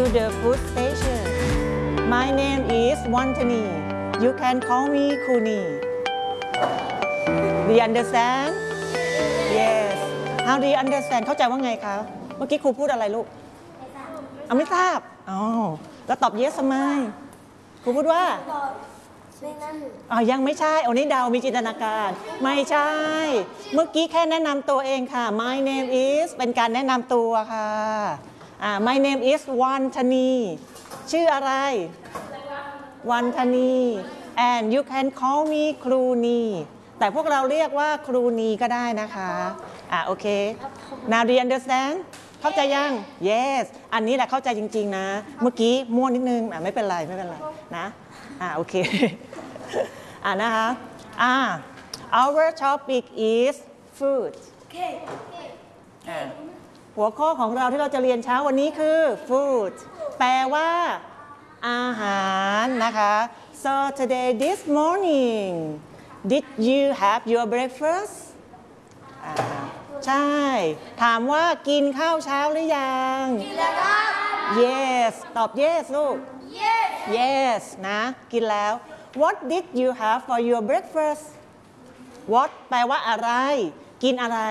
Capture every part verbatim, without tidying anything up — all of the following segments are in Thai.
the food station. My name is Wantani. You can call me Kuni. Do you understand? Yes. How do you understand? เข้าใจว่าไงคะเมื่อกี้ครูพูดอะไรลูกเอาไม่ทราบอ๋อแล้วตอบ yes ทำไมครูพูดว่าอ๋อยังไม่ใช่โอ้นี่เดามีจินตนาการไม่ใช่เมื่อกี้แค่แนะนำตัวเองค่ะ My name is เป็นการแนะนำตัวค่ะอ่า My name is Wantani ชื่ออะไรWantani and you can call me ครูนีแต่พวกเราเรียกว่าครูนีก็ได้นะคะอ่าโอเค Now do you understand เข้าใจยัง Yes อันนี้แหละเข้าใจจริงๆนะเมื่อกี้มั่วนิดนึงอ่ะไม่เป็นไรไม่เป็นไรนะอ่าโอเคอ่านะคะอ่า Our topic is food อ่าหัวข้อของเราที่เราจะเรียนเช้าวันนี้คือ food แปลว่าอาหารนะคะ So today this morning did you have your breakfast อ่าใช่ถามว่ากินข้าวเช้าหรือยังกินแล้วครับ Yes ตอบ Yes ลูก Yes Yes นะกินแล้ว What did you have for your breakfast What แปลว่าอะไรกินอะไร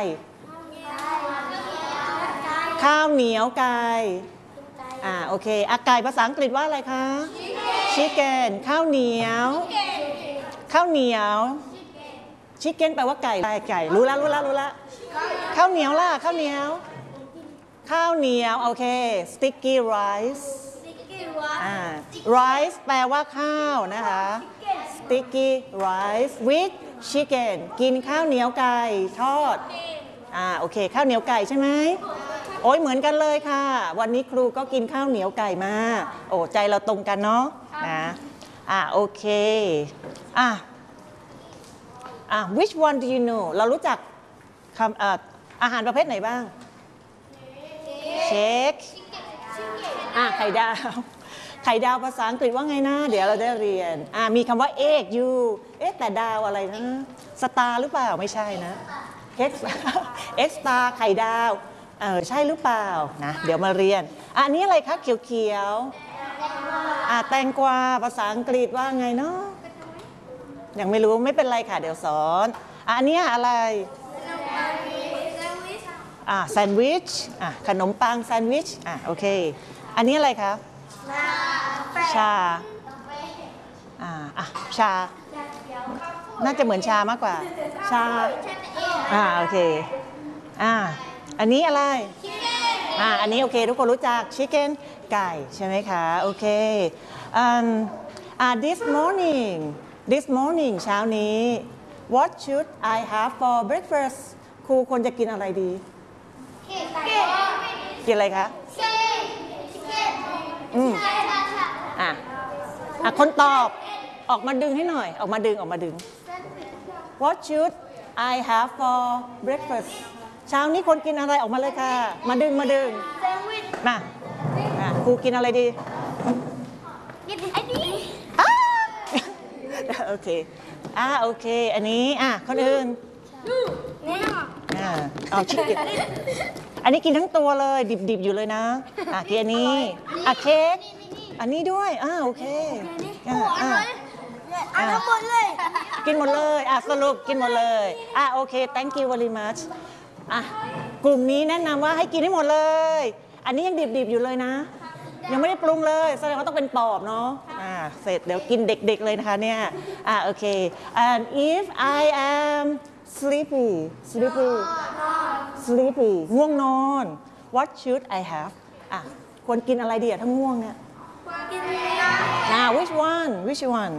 ข้าวเหนียวไก่อ่าโอเคอ่ะไก่ภาษาอังกฤษว่าอะไรคะ Chicken ข้าวเหนียวข้าวเหนียว Chicken แปลว่าไก่ไก่รู้แล้วรู้แล้วรู้แล้วข้าวเหนียวล่ะข้าวเหนียวข้าวเหนียวโอเค sticky rice อ่า rice แปลว่าข้าวนะคะ sticky rice with chicken กินข้าวเหนียวไก่ทอดอ่าโอเคข้าวเหนียวไก่ใช่ไหมโอ้ยเหมือนกันเลยค่ะวันนี้ครูก็กินข้าวเหนียวไก่มาโอ้ใจเราตรงกันเนาะนะอ่าโอเคอ่ะอ่ะ which one do you know เรารู้จักคำอ่าอาหารประเภทไหนบ้างเค้กอ่ะไข่ดาวไข่ดาวภาษาอังกฤษว่าไงนะเดี๋ยวเราได้เรียนอ่ะมีคำว่า egg you เอ๊ะแต่ดาวอะไรนะสตาร์หรือเปล่าไม่ใช่นะเค้กเอ็กซ์ตาไข่ดาวเออใช่หรือเปล่านะเดี๋ยวมาเรียนอันนี้อะไรคะเขียวๆอ่ะแตงกวาภาษาอังกฤษว่าไงเนาะยังไม่รู้ไม่เป็นไรค่ะเดี๋ยวสอนอันนี้อะไรอ่ะแซนด์วิชอ่ะขนมปังแซนด์วิชอ่ะโอเคอันนี้อะไรคะชาอ่าอ่ะชาน่าจะเหมือนชามากกว่าชาอ่าโอเคอ่าอันนี้อะไรอ่าอันนี้โอเคทุกคนรู้จักชิคเก้นไก่ใช่ไหมคะโอเคอ่าอ่า this morning this morning เช้านี้ what should I have for breakfast ครูควรจะกินอะไรดีกินอะไรคะอืมอ่ะอ่ะคนตอบออกมาดึงให้หน่อยออกมาดึงออกมาดึง What should I have for breakfast เช้านี้คนกินอะไรออกมาเลยค่ะมาดึงมาดึงมาอ่ะครูกินอะไรดีกินไอ้นี่โอเคอ่ะโอเคอันนี้อ่ะคนอื่นอ่ะเอาชิคกี้อันนี้กินทั้งตัวเลยดิบๆอยู่เลยนะอ่ะกินอันนี้อ่ะเค้กอันนี้ด้วยอ่ะโอเคอ่ะอ่ะอ่ะหมดเลยกินหมดเลยอ่ะสรุปกินหมดเลยอ่ะโอเค thank you very much อ่ะกลุ่มนี้แนะนำว่าให้กินให้หมดเลยอันนี้ยังดิบๆอยู่เลยนะยังไม่ได้ปรุงเลยแสดงว่าต้องเป็นปอบเนาะอ่ะเสร็จเดี๋ยวกินเด็กๆเลยนะคะเนี่ยอ่ะโอเค and if I am sleepy sleepy sleepy ง่วงนอน what should I have อ่ะควรกินอะไรดีอะถ้าง่วงเนี่ยอ่า which one which one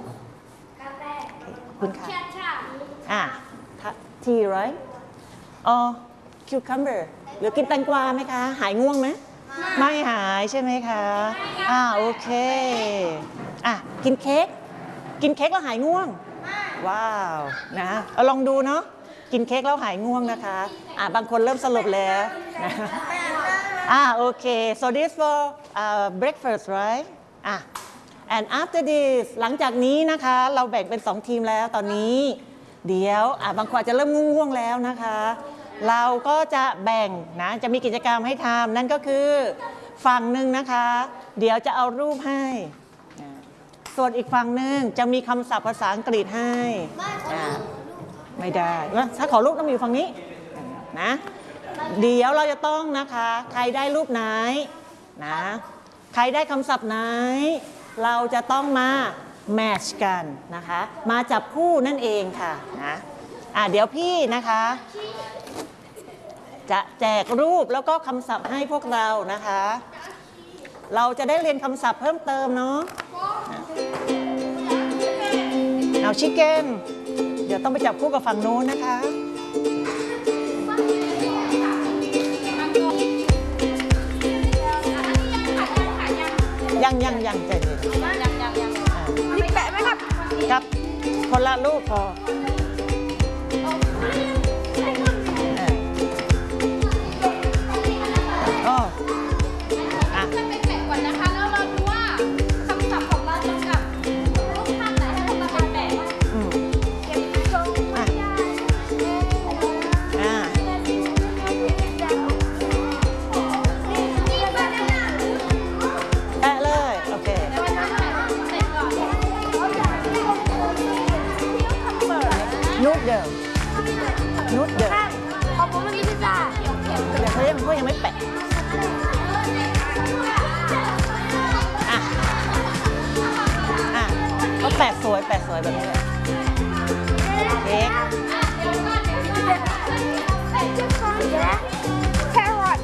คุณค่ะอ่ะ tea right or cucumber หรือกินแตงกวาไหมคะหายง่วงไหมไม่หายใช่ไหมคะอ่าโอเคอ่ะกินเค้กกินเค้กแล้วหายง่วงว้าวนะเอาลองดูเนาะกินเค้กแล้วหายง่วงนะคะอ่ะบางคนเริ่มสลบแล้วนะอ่ะโอเค so this for uh, breakfast right อ่ะ and after this หลังจากนี้นะคะเราแบ่งเป็นสองทีมแล้วตอนนี้เดี๋ยวอ่ะบางคนอาจจะเริ่มง่วงๆแล้วนะคะเราก็จะแบ่งนะจะมีกิจกรรมให้ทำนั่นก็คือฝั่งหนึ่งนะคะ เดี๋ยวจะเอารูปให้อ่าส่วนอีกฝั่งหนึ่งจะมีคำศัพท์ภาษาอังกฤษให้อ่าไม่ได้ถ้าขอรูปต้องมีอยู่ฝั่งนี้นะเดี๋ยวเราจะต้องนะคะใครได้รูปไหนนะใครได้คำศัพท์ไหนเราจะต้องมาแมทช์กันนะคะมาจับคู่นั่นเองค่ะนะอ่ะเดี๋ยวพี่นะคะจะแจกรูปแล้วก็คำศัพท์ให้พวกเรานะคะเราจะได้เรียนคำศัพท์เพิ่มเติมเนาะเอาชิคเก้นเดี๋ยวต้องไปจับคู่กับฝั่งโน้นนะคะยังยังยังใจเย็นนี่แปะไหมครับครับคนละรูปพอโอ้อ่ะไปแปะก่อนนะคะแล้วเราดูว่าคำศัพท์ของเราตรงกับรูปภาพไหนให้เรามาแปะอืมเก็บทรงอ่ะอ่าแปะเลยโอเคนูดเดิมนูดเดิมของผมมันมีพิซซ่าเดี๋ยวเขายังเขายังไม่แปะอ่ะอ่ะเขาแปะสวยแปะสวยแบบนี้เลยเค้กแครอท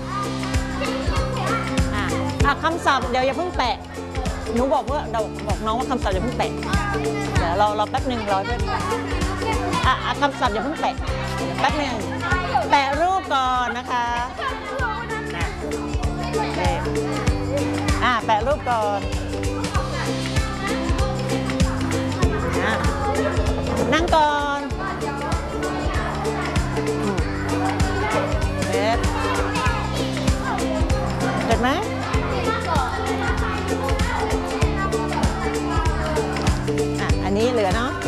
อ่ะอ่ะคำศัพท์เดี๋ยวอย่าเพิ่งแปะหนูบอกว่าเราบอกน้องว่าคำศัพท์อย่าเพิ่งแปะเดี๋ยวเราเราแป๊บหนึ่งรอด้วยอ่ะคำศัพท์อย่าเพิ่งแปะแป๊บหนึ่งแปะรูปก่อนนะคะอ่ะแปะรูปก่อนอ่ะนั่งก่อนเสร็จเสร็จไหมอ่ะอันนี้เหลือเนาะ